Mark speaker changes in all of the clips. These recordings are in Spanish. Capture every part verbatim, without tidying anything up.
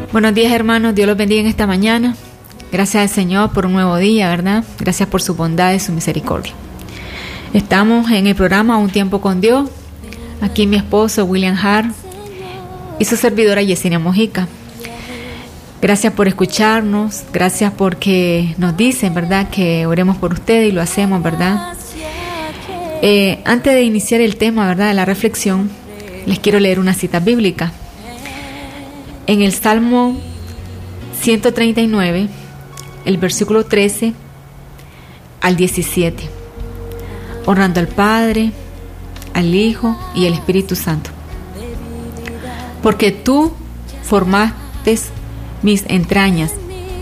Speaker 1: Buenos días, hermanos. Dios los bendiga en esta mañana. Gracias al Señor por un nuevo día, ¿verdad? Gracias por su bondad y su misericordia. Estamos en el programa Un Tiempo con Dios. Aquí mi esposo William Hart y su servidora Yesenia Mojica. Gracias por escucharnos. Gracias porque nos dicen, ¿verdad?, que oremos por ustedes, y lo hacemos, ¿verdad? Eh, antes de iniciar el tema, ¿verdad?, de la reflexión, les quiero leer una cita bíblica. En el Salmo ciento treinta y nueve, el versículo trece al diecisiete, honrando al Padre, al Hijo y al Espíritu Santo. Porque tú formaste mis entrañas,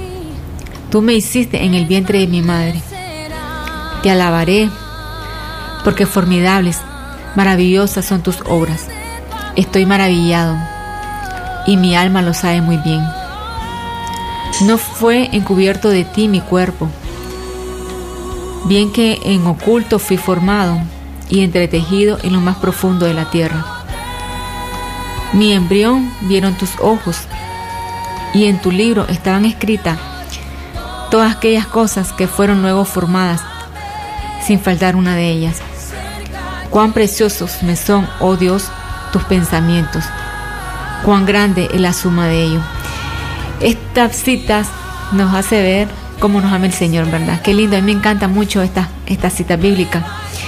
Speaker 1: tú me hiciste en el vientre de mi madre. Te alabaré, porque formidables, maravillosas son tus obras. Estoy maravillado, y mi alma lo sabe muy bien. No fue encubierto de ti mi cuerpo, bien que en oculto fui formado y entretejido en lo más profundo de la tierra. Mi embrión vieron tus ojos, y en tu libro estaban escritas todas aquellas cosas que fueron luego formadas, sin faltar una de ellas. Cuán preciosos me son, oh Dios, tus pensamientos, cuán grande es la suma de ellos. Estas citas nos hace ver cómo nos ama el Señor, ¿verdad? Qué lindo, a mí me encanta mucho esta, esta cita bíblica,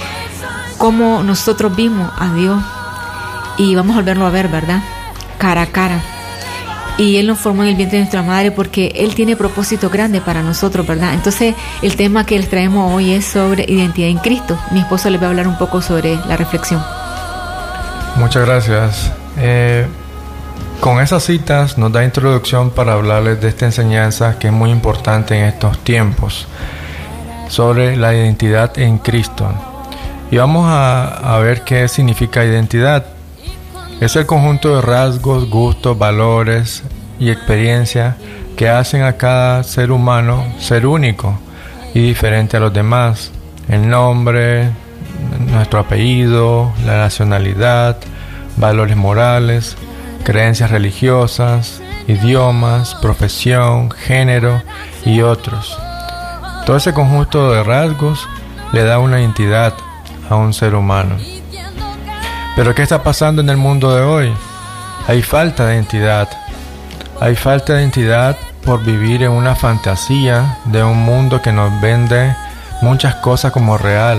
Speaker 1: cómo nosotros vimos a Dios y vamos a volverlo a ver, ¿verdad?, cara a cara. Y Él nos formó en el vientre de nuestra madre porque Él tiene propósito grande para nosotros, ¿verdad? Entonces, el tema que les traemos hoy es sobre identidad en Cristo. Mi esposo les va a hablar un poco sobre la reflexión.
Speaker 2: Muchas gracias. Eh, con esas citas nos da introducción para hablarles de esta enseñanza que es muy importante en estos tiempos, sobre la identidad en Cristo. Y vamos a, a ver qué significa identidad. Es el conjunto de rasgos, gustos, valores y experiencia que hacen a cada ser humano ser único y diferente a los demás. El nombre, nuestro apellido, la nacionalidad, valores morales, creencias religiosas, idiomas, profesión, género y otros. Todo ese conjunto de rasgos le da una identidad a un ser humano. Pero ¿qué está pasando en el mundo de hoy? Hay falta de identidad. Hay falta de identidad por vivir en una fantasía de un mundo que nos vende muchas cosas como real.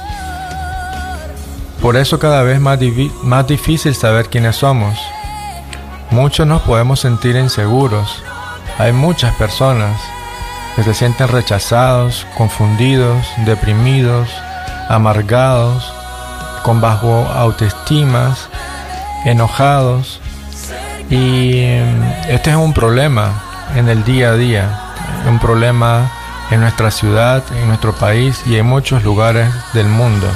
Speaker 2: Por eso cada vez más, divi- más difícil saber quiénes somos. Muchos nos podemos sentir inseguros. Hay muchas personas que se sienten rechazados, confundidos, deprimidos, amargados, con bajo autoestima, enojados, y este es un problema en el día a día, un problema en nuestra ciudad, en nuestro país y en muchos lugares del mundo.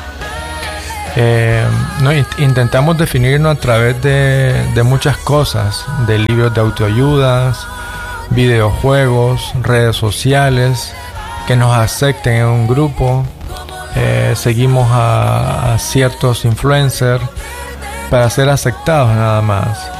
Speaker 2: Eh, no, intentamos definirnos a través de, de muchas cosas, de libros de autoayudas, videojuegos, redes sociales, que nos acepten en un grupo. Eh, seguimos a, a ciertos influencers para ser aceptados nada más.